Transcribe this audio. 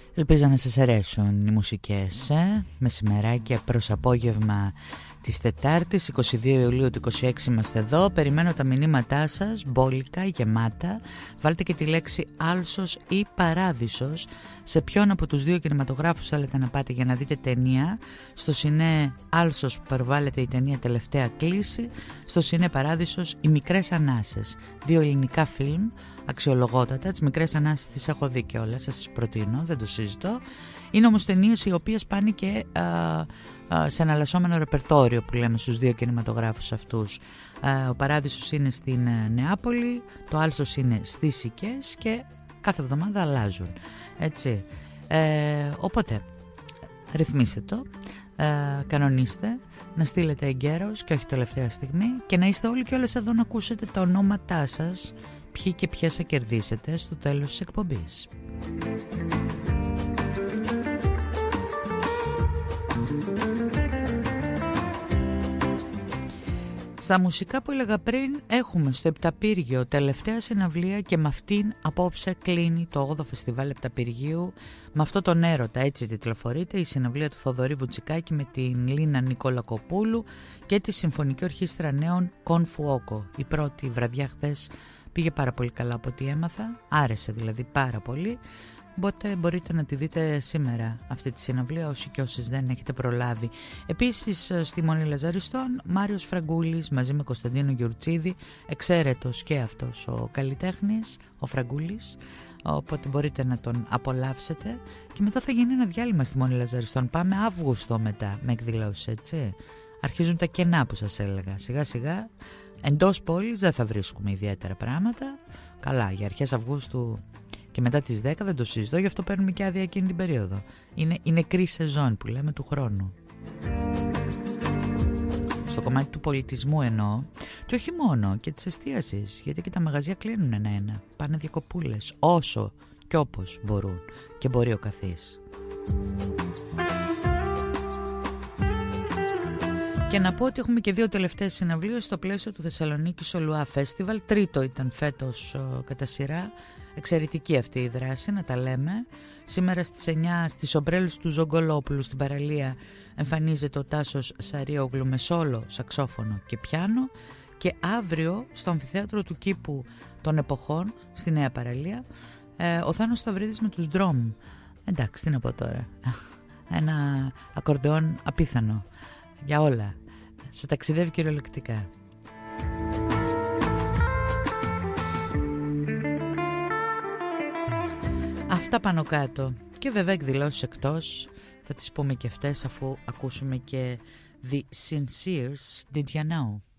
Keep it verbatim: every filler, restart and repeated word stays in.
Ελπίζω να σας αρέσουν οι μουσικές ε? Μεσημεράκια προς απόγευμα της Τετάρτης είκοσι δύο Ιουλίου του είκοσι έξι είμαστε εδώ. Περιμένω τα μηνύματά σας, μπόλικα, γεμάτα. Βάλτε και τη λέξη άλσος ή παράδεισος. Σε ποιον από τους δύο κινηματογράφους θέλετε να πάτε για να δείτε ταινία? Στο Σινέ Άλσος που παρβάλλεται η ταινία Τελευταία Κλήση, στο Σινέ Παράδεισος οι Μικρές Ανάσες. Δύο ελληνικά φιλμ αξιολογότατα. Τις Μικρές Ανάσες τις έχω δει και όλα, σας τις προτείνω, δεν το συζητώ. Είναι όμως ταινίες οι οποίες πάνε και α, α, σε εναλλασσόμενο ρεπερτόριο που λέμε στους δύο κινηματογράφους αυτούς. Α, ο Παράδεισος είναι στην Νεάπολη, το Άλσος είναι στις Σικές και κάθε εβδομάδα αλλάζουν. Έτσι. Ε, οπότε ρυθμίστε το, ε, κανονίστε, να στείλετε εγκαίρως και όχι τελευταία στιγμή και να είστε όλοι και όλες εδώ να ακούσετε τα ονόματά σας, ποιοι και ποιες θα κερδίσετε στο τέλος της εκπομπής. Στα μουσικά που έλεγα πριν έχουμε στο Επταπύργιο τελευταία συναυλία και με αυτήν απόψε κλείνει το όγδοο φεστιβάλ Επταπυργίου. Με αυτό τον έρωτα, έτσι τιτλοφορείται, η συναυλία του Θοδωρή Βουτσικάκη με την Λίνα Νικολακοπούλου και τη Συμφωνική Ορχήστρα Νέων Κον Φουόκο. Η πρώτη βραδιά χθες πήγε πάρα πολύ καλά από ό,τι έμαθα, άρεσε δηλαδή πάρα πολύ. Οπότε μπορείτε να τη δείτε σήμερα αυτή τη συναυλία όσοι και όσες δεν έχετε προλάβει. Επίσης στη Μονή Λαζαριστών Μάριος Φραγκούλης μαζί με Κωνσταντίνο Γιουρτσίδη, εξαίρετος και αυτός ο καλλιτέχνης, ο Φραγκούλης, οπότε μπορείτε να τον απολαύσετε. Και μετά θα γίνει ένα διάλειμμα στη Μονή Λαζαριστών, πάμε Αύγουστο μετά με εκδηλώσεις, έτσι. Αρχίζουν τα κενά που σας έλεγα, σιγά σιγά εντός πόλης δεν θα βρίσκουμε ιδιαίτερα πράγματα. Καλά, για αρχές Αυγούστου και μετά τις δέκα δεν το συζητώ, γι' αυτό παίρνουμε και άδεια εκείνη την περίοδο. Είναι η νεκρή σεζόν που λέμε του χρόνου. Στο κομμάτι του πολιτισμού εννοώ, και όχι μόνο, και της εστίασης, γιατί και τα μαγαζιά κλείνουν ένα-ένα. Πάνε διακοπούλες, όσο και όπως μπορούν και μπορεί ο καθής. Και να πω ότι έχουμε και δύο τελευταίες συναυλίες στο πλαίσιο του Θεσσαλονίκη Σολουά Φέστιβαλ. Τρίτο ήταν φέτος ο, κατά σειρά. Εξαιρετική αυτή η δράση, να τα λέμε. Σήμερα στις εννιά στις ομπρέλες του Ζογκολόπουλου στην παραλία εμφανίζεται ο Τάσος Σαρίογλου με σόλο, σαξόφωνο και πιάνο. Και αύριο στο αμφιθέατρο του Κήπου των Εποχών στη Νέα Παραλία ε, ο Θάνος Σταυρίδης με τους Ντρόμ. Εντάξει, τι να πω τώρα. Ένα ακορντεόν απίθανο για όλα. Σε ταξιδεύει κυριολεκτικά. Αυτά πάνω κάτω. Και βέβαια εκδηλώσεις εκτός. Θα τις πούμε και αυτές αφού ακούσουμε και The Sinceres Did You Know.